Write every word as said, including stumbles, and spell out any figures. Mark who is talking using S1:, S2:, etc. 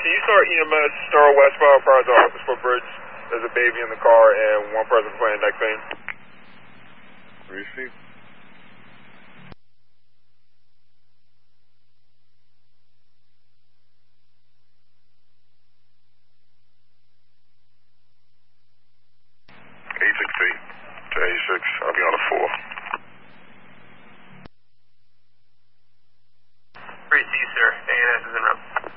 S1: can you start E M S, Star westbound prior to Office Footbridge? There's a baby in the car and one person playing neck pain.
S2: Receive. eighty-six feet to eighty-six. I'll be on the four.